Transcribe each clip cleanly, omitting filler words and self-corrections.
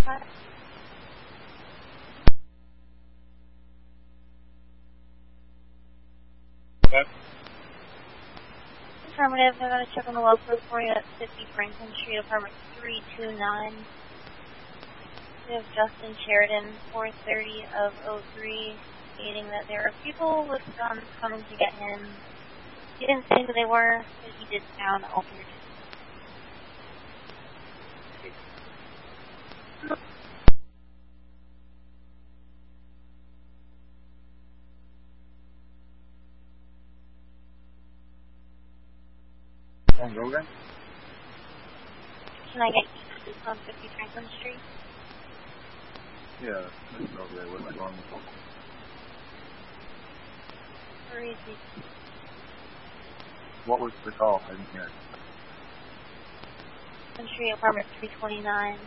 Okay. Affirmative. I'm going to check on the local for you at 50 Franklin Street, apartment 329. We have Justin Sheridan, 430 of 03, stating that there are people with guns coming to get him. He didn't say who they were, but he did sound altered. Go again? Can I get you on 50 Franklin Street? Yeah, that's over there. What am I going for? Where is he? What was the call? I didn't hear it. Street, apartment 329.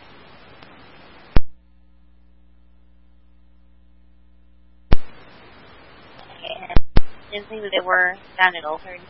And didn't see who they were. Sounded altered.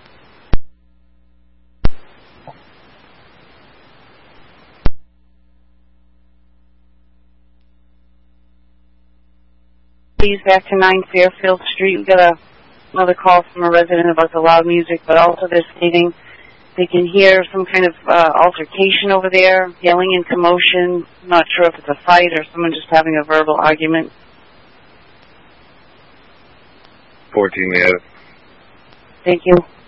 Please back to 9 Fairfield Street. We got another call from a resident about the loud music, but also they're stating they can hear some kind of altercation over there, yelling and commotion. I'm not sure if it's a fight or someone just having a verbal argument. 14, we have it. Thank you.